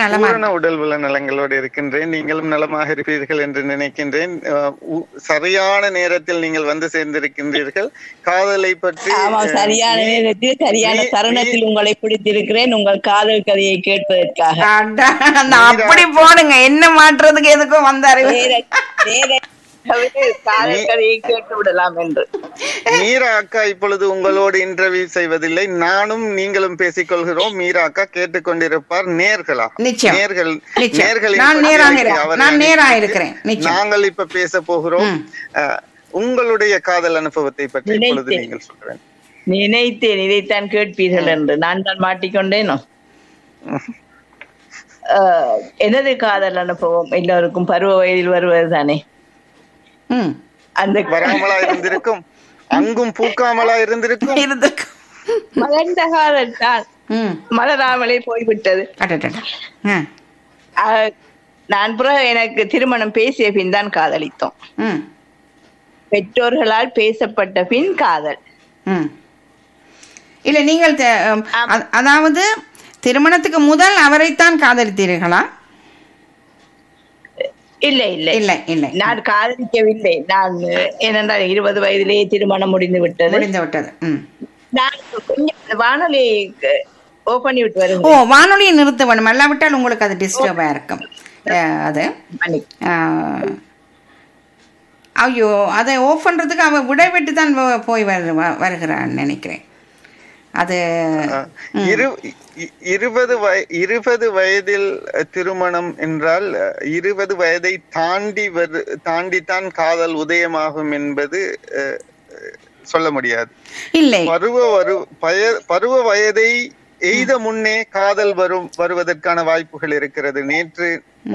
நலமா பூரண உடல் உள்ள நலங்களோடு இருக்கின்றேன். நீங்களும் நலமாக இருப்பீர்கள் என்று நினைக்கின்றேன். சரியான நேரத்தில் நீங்கள் வந்து சேர்ந்திருக்கின்றீர்கள். காதலை பற்றி சரியான நேரத்தில் சரியான தருணத்தில் உங்களை பிடித்திருக்கிறேன் உங்கள் காதல் கதையை கேட்பதற்காக. அப்படி போடுங்க, என்ன மாற்றுறதுக்கு எதுக்கும் வந்தாரு. காதல் கதையை கேட்டு விடலாம் என்று. மீரா அக்கா இப்பொழுது உங்களோடு இன்டர்வியூ செய்வதில்லை, நானும் நீங்களும் பேசிக்கொள்கிறோம். மீரா அக்கா கேட்டுக்கொண்டிருப்பார். நேர்களா நாங்கள் இப்ப பேச போகிறோம். உங்களுடைய காதல் அனுபவத்தை பற்றி இப்பொழுது நீங்கள் சொல்றேன். நினைத்தேன் இதைத்தான் கேட்பீர்கள் என்று. நான் தான் மாட்டிக்கொண்டேனோ. எனது காதல் அனுபவம் எல்லோருக்கும் பருவ வயதில் வருவதுதானே. அந்த வராமலா இருந்திருக்கும், அங்கும் பூக்காமலா இருந்திருக்கும். மலர்ந்த காதல் தான் மலராமலே போய்விட்டது. நான் எனக்கு திருமணம் பேசிய பின் தான் காதலித்தோம். பெற்றோர்களால் பேசப்பட்ட பின் காதல் இல்ல. நீங்கள் அதாவது திருமணத்துக்கு முதல் அவரைத்தான் காதலித்தீர்களா? இல்லை இல்லை இல்லை இல்லை, நான் காதலிக்கவில்லை. நான் ஏனென்றால் 20 வயதிலேயே திருமணம் முடிந்து விட்டது. நான் கொஞ்சம் வானொலி ஓப் பண்ணி விட்டு வருகிறேன். ஓ, வானொலியை நிறுத்த வேணும், அல்லாவிட்டால் உங்களுக்கு அது டிஸ்டர்பா இருக்கும். அது ஐயோ, அதை ஓஃப் பண்றதுக்கு அவ விடைபெற்று தான் போய் வருகிறான்னு நினைக்கிறேன். அது 20 வயதில் திருமணம் என்றால் 20 வயதை தாண்டித்தான் காதல் உதயமாகும் என்பது சொல்ல முடியாது. இல்லை, பருவ வயதை எய்த முன்னே காதல் வருவதற்கான வாய்ப்புகள் இருக்கிறது. நேற்று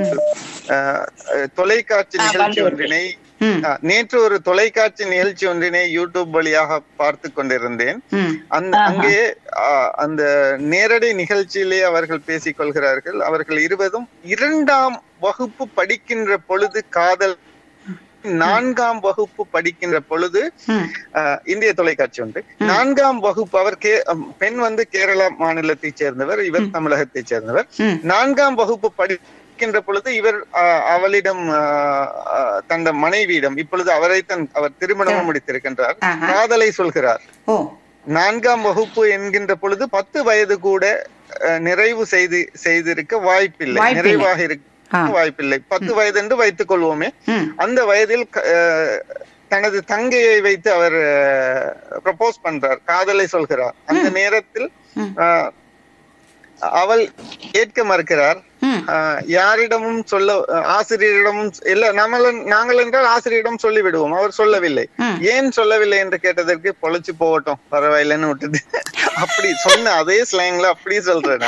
ஒரு தொலைக்காட்சி நிகழ்ச்சி ஒன்றினை யூடியூப் வழியாக பார்த்து கொண்டிருந்தேன். அங்கே அந்த நேரடி நிகழ்ச்சியிலே அவர்கள் பேசிக் கொள்கிறார்கள். அவர்கள் 2ஆம் வகுப்பு படிக்கின்ற பொழுது காதல், 4ஆம் வகுப்பு படிக்கின்ற பொழுது இந்திய தொலைக்காட்சி ஒன்று 4ஆம் வகுப்பு, அவர் பெண் கேரளா மாநிலத்தை சேர்ந்தவர், இவர் தமிழகத்தை சேர்ந்தவர். 4ஆம் வகுப்பு படிக்கின்ற பொழுது இவர் அவளிடம் தந்த மனைவியிடம், இப்பொழுது அவர் திருமணமும் முடித்திருக்கின்றார், காதலை சொல்கிறார். 4ஆம் வகுப்பு என்கின்ற பொழுது 10 வயது கூட நிறைவு செய்திருக்க வாய்ப்பில்லை, நிறைவாக இருக்க வாய்ப்பில்லை. 10 வயது என்று வைத்துக் கொள்வோமே. அந்த வயதில் தனது தங்கையை வைத்து அவர் ப்ரப்போஸ் பண்றார், காதலை சொல்கிறார். அந்த நேரத்தில் அவள் ஏற்க மறுக்கிறார். யாரிடமும் சொல்ல, ஆசிரியரிடமும் இல்ல, நாங்கள் என்றால் ஆசிரியரிடம் சொல்லிவிடுவோம். அவர் சொல்லவில்லை. ஏன் சொல்லவில்லை என்று கேட்டதற்கு பொழைச்சு போகட்டும் பரவாயில்லைன்னு விட்டுட்டு அப்படி சொன்ன அதே ஸ்லாங்ல அப்படி சொல்றேன்.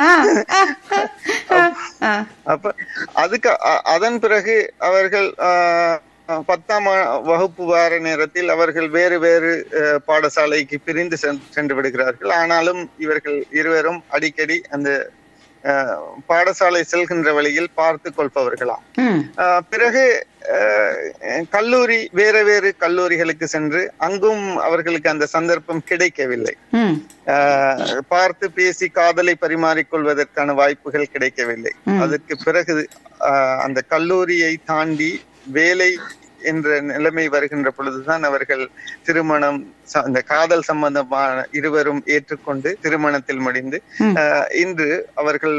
அப்ப அதன் பிறகு அவர்கள் 10ஆம் வகுப்பு வார நேரத்தில் அவர்கள் வேறு வேறு பாடசாலைக்கு பிரிந்து சென்று விடுகிறார்கள். ஆனாலும் இவர்கள் இருவரும் அடிக்கடி அந்த பாடசாலை செல்கின்ற வழியில் பார்த்து கொள்பவர்களாம். பிறகு வேறு வேறு கல்லூரிகளுக்கு சென்று அங்கும் அவர்களுக்கு அந்த சந்தர்ப்பம் கிடைக்கவில்லை. பார்த்து பேசி காதலை பரிமாறிக்கொள்வதற்கான வாய்ப்புகள் கிடைக்கவில்லை. அதற்கு பிறகு அந்த கல்லூரியை தாண்டி வேலை என்ற நிலைமை வருகின்ற பொழுதுதான் அவர்கள் திருமணம், அந்த காதல் சம்பந்தமான இருவரும் ஏற்றுக்கொண்டு திருமணத்தில் முடிந்து இன்று அவர்கள்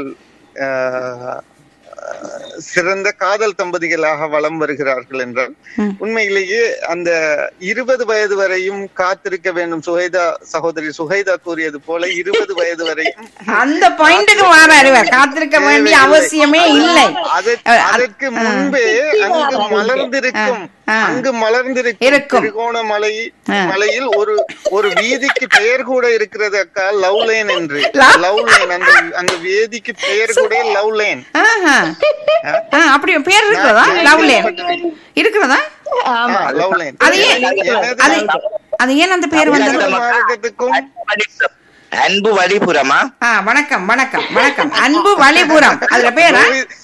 சிறந்த காதல் தம்பதிகளாக வலம் வருகிறார்கள் என்றால் உண்மையிலேயே அந்த 20 வயது வரையும் காத்திருக்க வேண்டும். சகோதரி சுஹைதா கூறியது போல 20 வயது வரையும் அந்த பாயிண்ட்டுக்கு வராரு, காத்திருக்க வேண்டிய அவசியமே இல்லை. அதற்கு முன்பே அங்கு மலர்ந்திருக்கும் திருகோணமலை மலையில் ஒரு வீதிக்கு பெயர் கூட இருக்கிறது அக்கா, லவ் லைன் என்று. லவ் லைன், அந்த வீதிக்கு பெயர் கூட லவ் லைன். அப்படி பேர் இருக்கிறதா? லவ் லைன் இருக்கிறதா? அது ஏன் அந்த பேர் வந்தது? அன்பு வழிபுறமா? வணக்கம் வணக்கம் வணக்கம். அன்பு வழிபுறம் அதுல பேரா?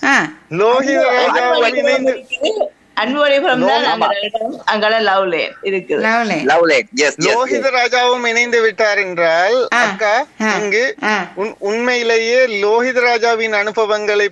லோகித ராஜாவும் இணைந்து விட்டார் என்றால் அக்கா, இங்கு உண்மையிலேயே லோகித ராஜாவின் அனுபவங்களை